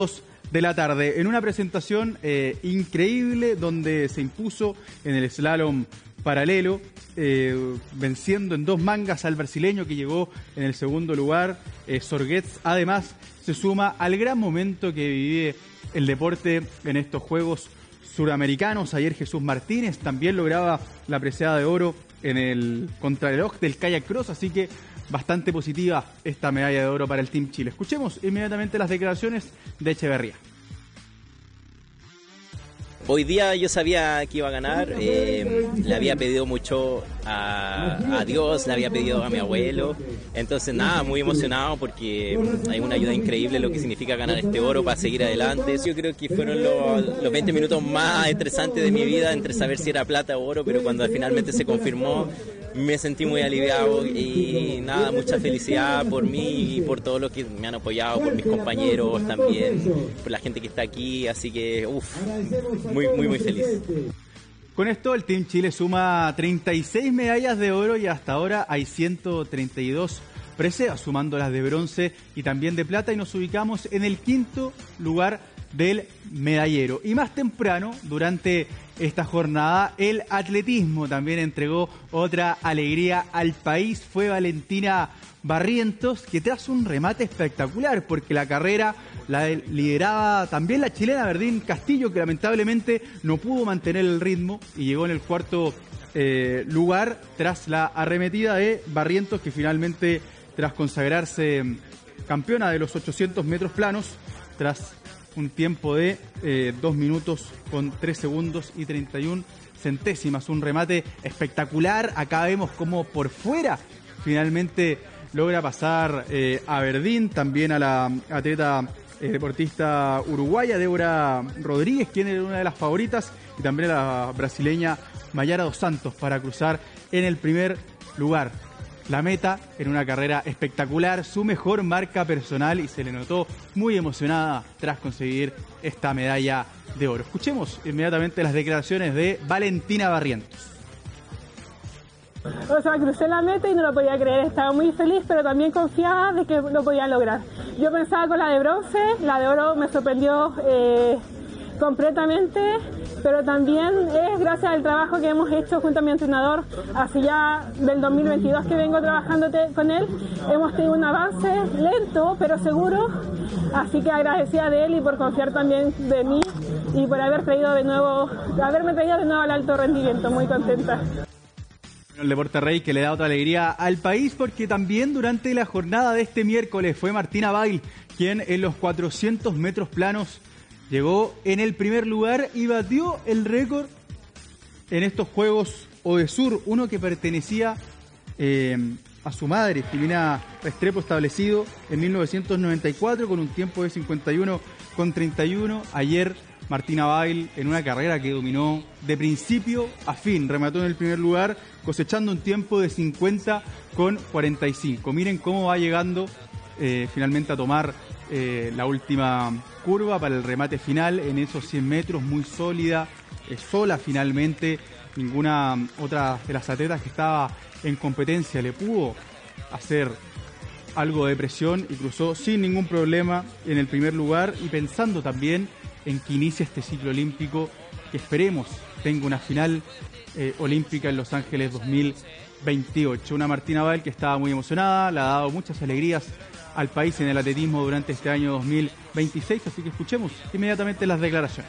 de la tarde, en una presentación increíble donde se impuso en el slalom paralelo, venciendo en 2 mangas al brasileño que llegó en el segundo lugar, Sorguets. Además, se suma al gran momento que vive el deporte en estos Juegos Suramericanos. Ayer Jesús Martínez también lograba la presea de oro en el contrarreloj del kayak cross, así que bastante positiva esta medalla de oro para el Team Chile. Escuchemos inmediatamente las declaraciones de Echeverría. Hoy día yo sabía que iba a ganar, le había pedido mucho a Dios, le había pedido a mi abuelo, entonces nada, muy emocionado porque hay una ayuda increíble lo que significa ganar este oro para seguir adelante. Yo creo que fueron los 20 minutos más estresantes de mi vida entre saber si era plata o oro, pero cuando finalmente se confirmó me sentí muy aliviado y nada, mucha felicidad por mí y por todos los que me han apoyado, por mis compañeros también, por la gente que está aquí, así que muy feliz. Con esto el Team Chile suma 36 medallas de oro y hasta ahora hay 132 preseas, sumando las de bronce y también de plata, y nos ubicamos en el 5º lugar del medallero. Y más temprano, durante esta jornada, el atletismo también entregó otra alegría al país. Fue Valentina Barrientos, que tras un remate espectacular, porque la carrera la lideraba también la chilena Verdín Castillo, que lamentablemente no pudo mantener el ritmo y llegó en el 4º lugar tras la arremetida de Barrientos, que finalmente, tras consagrarse campeona de los 800 metros planos, tras un tiempo de 2 minutos con 3 segundos y 31 centésimas. Un remate espectacular. Acá vemos cómo por fuera finalmente logra pasar a Verdín, también a la atleta deportista uruguaya Débora Rodríguez, quien era una de las favoritas, y también a la brasileña Mayara dos Santos para cruzar en el primer lugar. La meta en una carrera espectacular, su mejor marca personal, y se le notó muy emocionada tras conseguir esta medalla de oro. Escuchemos inmediatamente las declaraciones de Valentina Barrientos. O sea, crucé la meta y no lo podía creer, estaba muy feliz, pero también confiada de que lo podía lograr. Yo pensaba con la de bronce, la de oro me sorprendió completamente, pero también es gracias al trabajo que hemos hecho junto a mi entrenador, así ya del 2022 que vengo trabajando con él, hemos tenido un avance lento pero seguro, así que agradecida de él y por confiar también de mí y por haberme traído de nuevo al alto rendimiento, muy contenta. El deporte rey que le da otra alegría al país, porque también durante la jornada de este miércoles fue Martina Bail quien en los 400 metros planos llegó en el primer lugar y batió el récord en estos Juegos Odesur, uno que pertenecía a su madre, Jimena Restrepo, establecido en 1994 con un tiempo de 51,31. Ayer Martina Bail, en una carrera que dominó de principio a fin, remató en el primer lugar cosechando un tiempo de 50,45. Miren cómo va llegando finalmente a tomar la última curva para el remate final en esos 100 metros, muy sólida, sola finalmente. Ninguna otra de las atletas que estaba en competencia le pudo hacer algo de presión y cruzó sin ningún problema en el primer lugar, y pensando también en que inicia este ciclo olímpico, que esperemos tenga una final olímpica en Los Ángeles 2028. Una Martina Bail que estaba muy emocionada, le ha dado muchas alegrías al país en el atletismo durante este año 2026, así que escuchemos inmediatamente las declaraciones.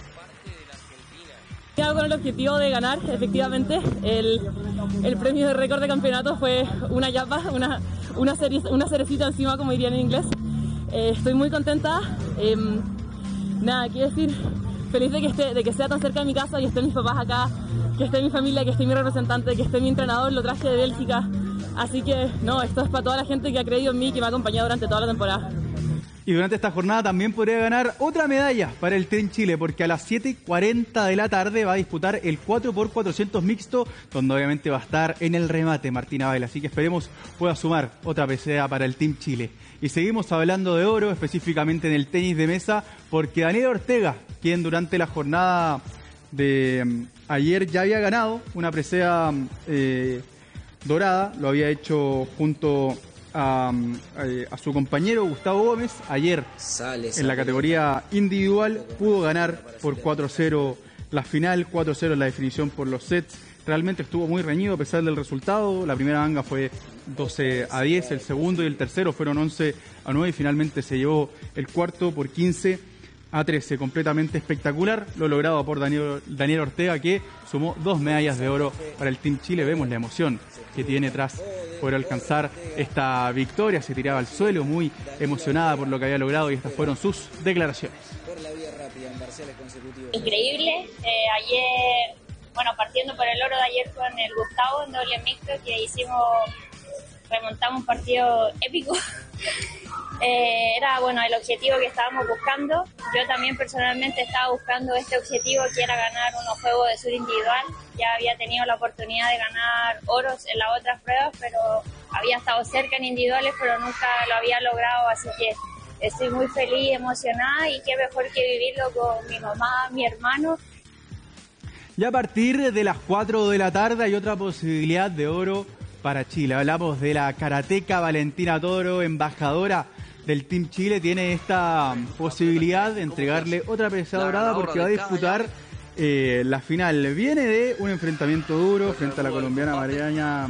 Con el objetivo de ganar, efectivamente, el premio de récord de campeonato fue una yapa, una cerecita encima, como dirían en inglés. Estoy muy contenta. Nada, quiero decir, feliz de que sea tan cerca de mi casa y estén mis papás acá, que esté mi familia, que esté mi representante, que esté mi entrenador, lo traje de Bélgica. Así que, no, esto es para toda la gente que ha creído en mí y que me ha acompañado durante toda la temporada. Y durante esta jornada también podría ganar otra medalla para el Team Chile, porque a las 7:40 de la tarde va a disputar el 4x400 mixto, donde obviamente va a estar en el remate Martina Bail, así que esperemos pueda sumar otra presea para el Team Chile. Y seguimos hablando de oro, específicamente en el tenis de mesa, porque Daniela Ortega, quien durante la jornada de ayer ya había ganado una presea dorada, lo había hecho junto a su compañero Gustavo Gómez. Ayer en la categoría individual pudo ganar por 4-0 la final, 4-0 en la definición por los sets. Realmente estuvo muy reñido a pesar del resultado. La primera manga fue 12-10, el segundo y el tercero fueron 11-9 y finalmente se llevó el cuarto por 15-13. Completamente espectacular lo logrado por Daniel Ortega, que sumó 2 medallas de oro para el Team Chile. Vemos la emoción que tiene tras poder alcanzar esta victoria. Se tiraba al suelo muy emocionada por lo que había logrado y estas fueron sus declaraciones. Increíble. Ayer, bueno, partiendo por el oro de ayer con el Gustavo en doble mixto, que remontamos un partido épico. Era bueno el objetivo que estábamos buscando. Yo también personalmente estaba buscando este objetivo, que era ganar unos juegos de sur individual. Ya había tenido la oportunidad de ganar oros en las otras pruebas, pero había estado cerca en individuales, pero nunca lo había logrado, así que estoy muy feliz, emocionada, y qué mejor que vivirlo con mi mamá, mi hermano. Ya a partir de las 4 de la tarde hay otra posibilidad de oro para Chile. Hablamos de la karateca Valentina Toro, embajadora del Team Chile. Tiene esta posibilidad de entregarle otra pesada dorada porque va a disputar la final. Viene de un enfrentamiento duro frente a la colombiana Mariana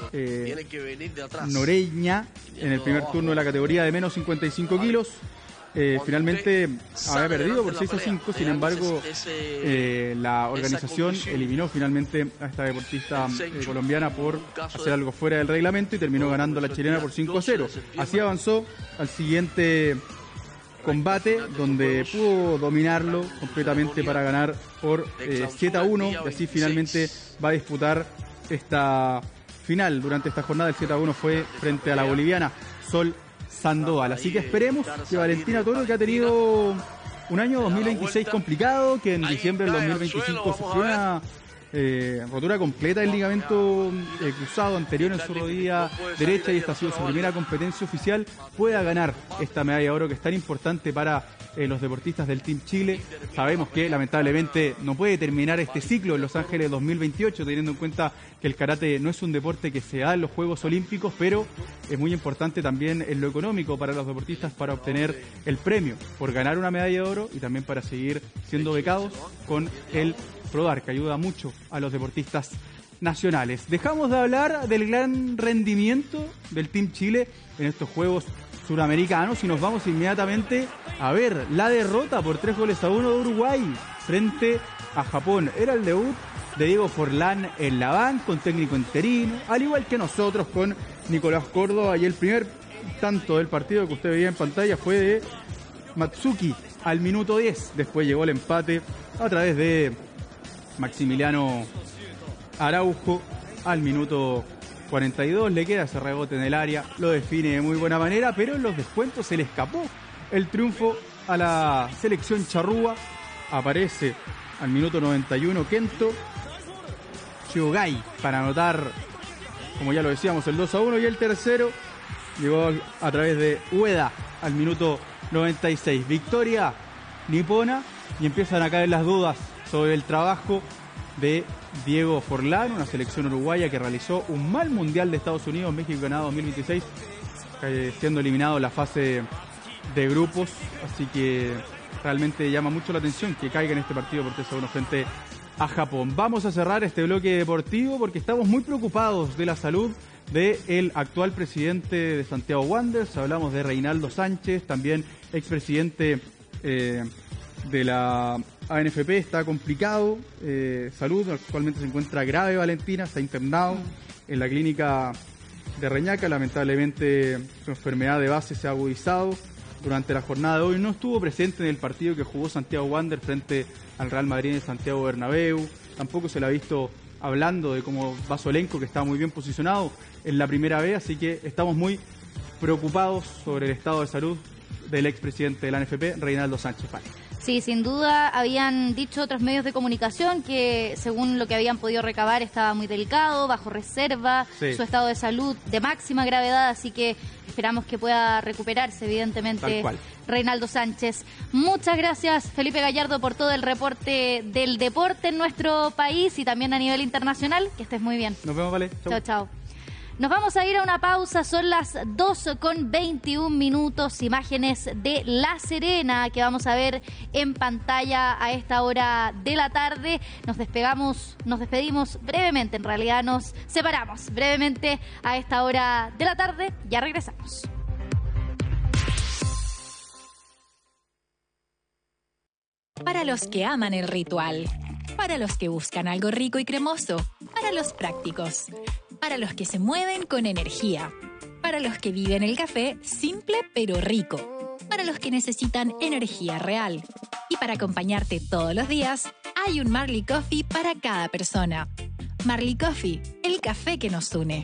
Noreña en el primer turno de la categoría de menos 55 kilos. Finalmente había perdido por 6-5, sin embargo la organización eliminó finalmente a esta deportista colombiana por hacer algo fuera del reglamento y terminó ganando la chilena por 5-0. Así avanzó al siguiente combate, donde pudo dominarlo completamente para ganar por 7-1 y así finalmente va a disputar esta final. Durante esta jornada el 7-1 fue frente a la boliviana Sol Sandoval. Así que esperemos que Valentina Toro, que ha tenido un año 2026 complicado, que en diciembre del 2025 sufrió una rotura completa del ligamento cruzado anterior en su rodilla derecha y esta ha sido su primera competencia oficial, pueda ganar esta medalla de oro que es tan importante para los deportistas del Team Chile. Sabemos que lamentablemente no puede terminar este ciclo en Los Ángeles 2028, teniendo en cuenta que el karate no es un deporte que se da en los Juegos Olímpicos, pero es muy importante también en lo económico para los deportistas para obtener el premio por ganar una medalla de oro y también para seguir siendo becados con el PRODAR, que ayuda mucho a los deportistas nacionales. Dejamos de hablar del gran rendimiento del Team Chile en estos Juegos Suramericanos y nos vamos inmediatamente a ver la derrota por 3-1 de Uruguay frente a Japón. Era el debut de Diego Forlán en la banca, con técnico interino, al igual que nosotros con Nicolás Córdoba, y el primer tanto del partido que usted veía en pantalla fue de Matsuki al minuto 10. Después llegó el empate a través de Maximiliano Araujo al minuto 42, le queda ese rebote en el área, lo define de muy buena manera, pero en los descuentos se le escapó el triunfo a la selección charrúa. Aparece al minuto 91 Kento Chiogai para anotar, como ya lo decíamos, el 2-1, y el tercero llegó a través de Ueda al minuto 96. Victoria nipona, y empiezan a caer las dudas sobre el trabajo de Diego Forlán, una selección uruguaya que realizó un mal mundial de Estados Unidos, México y Canadá 2026, siendo eliminado en la fase de grupos, así que realmente llama mucho la atención que caiga en este partido por 3-1 frente a Japón. Vamos a cerrar este bloque deportivo porque estamos muy preocupados de la salud del actual presidente de Santiago Wanderers. Hablamos de Reinaldo Sánchez, también expresidente de la ANFP. Está complicado, salud, actualmente se encuentra grave Valentina, está internado en la clínica de Reñaca. Lamentablemente su enfermedad de base se ha agudizado durante la jornada de hoy. No estuvo presente en el partido que jugó Santiago Wanderers frente al Real Madrid en Santiago Bernabéu. Tampoco se le ha visto hablando de cómo va su elenco, que está muy bien posicionado en la primera B, así que estamos muy preocupados sobre el estado de salud del expresidente de la ANFP, Reinaldo Sánchez. Sí, sin duda habían dicho otros medios de comunicación que según lo que habían podido recabar estaba muy delicado, bajo reserva, sí, su estado de salud de máxima gravedad, así que esperamos que pueda recuperarse evidentemente Reinaldo Sánchez. Muchas gracias Felipe Gallardo por todo el reporte del deporte en nuestro país y también a nivel internacional, que estés muy bien. Nos vemos, vale. Chao, chao. Nos vamos a ir a una pausa, son las 2:21, imágenes de La Serena que vamos a ver en pantalla a esta hora de la tarde. Nos despedimos brevemente, en realidad nos separamos brevemente a esta hora de la tarde, ya regresamos. Para los que aman el ritual, para los que buscan algo rico y cremoso, para los prácticos, para los que se mueven con energía, para los que viven el café simple pero rico, para los que necesitan energía real. Y para acompañarte todos los días, hay un Marley Coffee para cada persona. Marley Coffee, el café que nos une.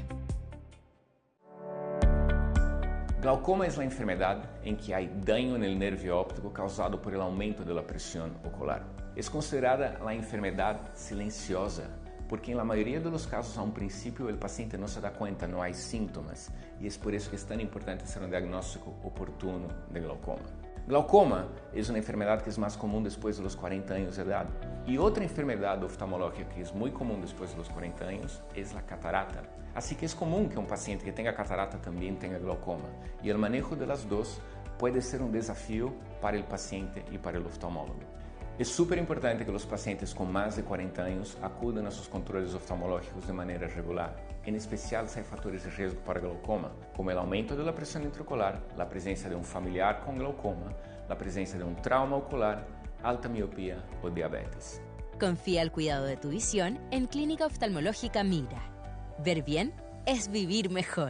Glaucoma es la enfermedad en que hay daño en el nervio óptico causado por el aumento de la presión ocular. Es considerada la enfermedad silenciosa, porque en la mayoría de los casos a un principio el paciente no se da cuenta, no hay síntomas, y es por eso que es tan importante hacer un diagnóstico oportuno de glaucoma. Glaucoma es una enfermedad que es más común después de los 40 años de edad. Y otra enfermedad oftalmológica que es muy común después de los 40 años es la catarata. Así que es común que un paciente que tenga catarata también tenga glaucoma. Y el manejo de las dos puede ser un desafío para el paciente y para el oftalmólogo. Es súper importante que los pacientes con más de 40 años acudan a sus controles oftalmológicos de manera regular, en especial si hay factores de riesgo para glaucoma, como el aumento de la presión intraocular, la presencia de un familiar con glaucoma, la presencia de un trauma ocular, alta miopía o diabetes. Confía el cuidado de tu visión en Clínica Oftalmológica Mira. Ver bien es vivir mejor.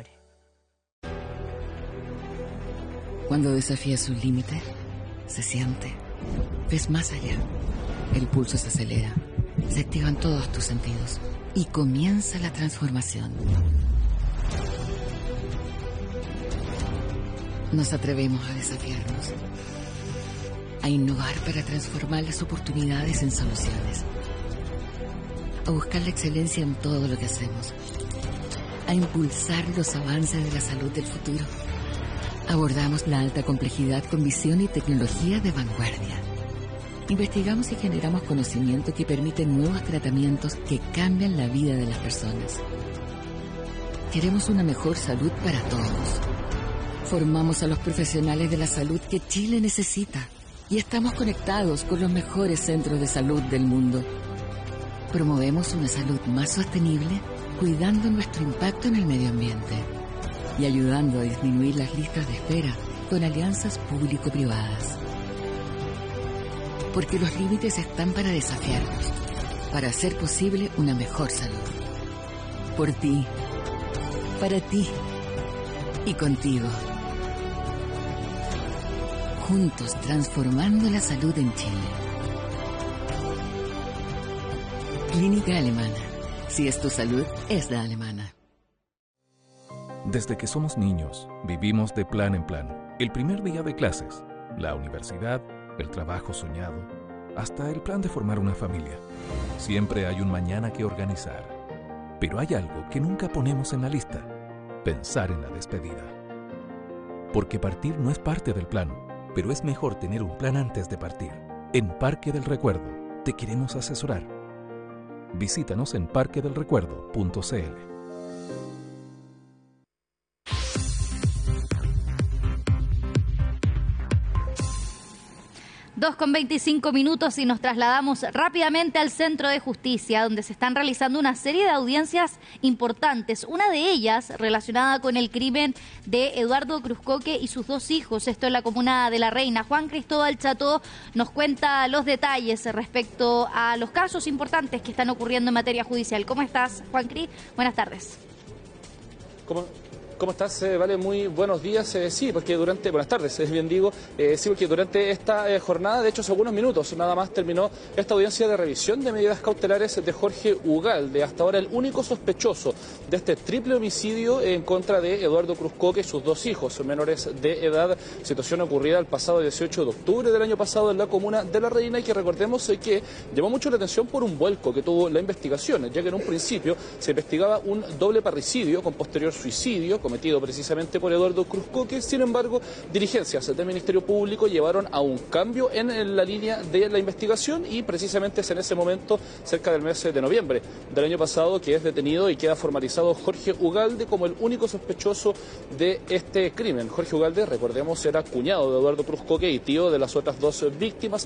Cuando desafías un límite, se siente. Ves más allá. El pulso se acelera. Se activan todos tus sentidos. Y comienza la transformación. Nos atrevemos a desafiarnos. A innovar para transformar las oportunidades en soluciones. A buscar la excelencia en todo lo que hacemos. A impulsar los avances de la salud del futuro. Abordamos la alta complejidad con visión y tecnología de vanguardia. Investigamos y generamos conocimiento que permite nuevos tratamientos que cambian la vida de las personas. Queremos una mejor salud para todos. Formamos a los profesionales de la salud que Chile necesita y estamos conectados con los mejores centros de salud del mundo. Promovemos una salud más sostenible, cuidando nuestro impacto en el medio ambiente y ayudando a disminuir las listas de espera con alianzas público-privadas. Porque los límites están para desafiarnos, para hacer posible una mejor salud. Por ti, para ti y contigo. Juntos transformando la salud en Chile. Clínica Alemana. Si es tu salud, es la alemana. Desde que somos niños, vivimos de plan en plan. El primer día de clases, la universidad, el trabajo soñado, hasta el plan de formar una familia. Siempre hay un mañana que organizar. Pero hay algo que nunca ponemos en la lista: pensar en la despedida. Porque partir no es parte del plan, pero es mejor tener un plan antes de partir. En Parque del Recuerdo te queremos asesorar. Visítanos en parquedelrecuerdo.cl. 2:25 y nos trasladamos rápidamente al Centro de Justicia, donde se están realizando una serie de audiencias importantes. Una de ellas relacionada con el crimen de Eduardo Cruzcoque y sus dos hijos, esto en la comuna de La Reina. Juan Cristóbal Cható nos cuenta los detalles respecto a los casos importantes que están ocurriendo en materia judicial. ¿Cómo estás, Juan Cris? Buenas tardes. ¿Cómo estás, Vale? Muy buenos días. Sí, porque buenas tardes, bien digo. Sí, porque durante esta jornada, de hecho hace algunos minutos nada más, terminó esta audiencia de revisión de medidas cautelares de Jorge Ugalde, hasta ahora el único sospechoso de este triple homicidio en contra de Eduardo Cruzcoque y sus dos hijos menores de edad, situación ocurrida el pasado 18 de octubre del año pasado en la comuna de La Reina, y que recordemos que llamó mucho la atención por un vuelco que tuvo la investigación, ya que en un principio se investigaba un doble parricidio con posterior suicidio, cometido precisamente por Eduardo Cruz Coque. Sin embargo, dirigencias del Ministerio Público llevaron a un cambio en la línea de la investigación y precisamente es en ese momento, cerca del mes de noviembre del año pasado, que es detenido y queda formalizado Jorge Ugalde como el único sospechoso de este crimen. Jorge Ugalde, recordemos, era cuñado de Eduardo Cruz Coque y tío de las otras dos víctimas.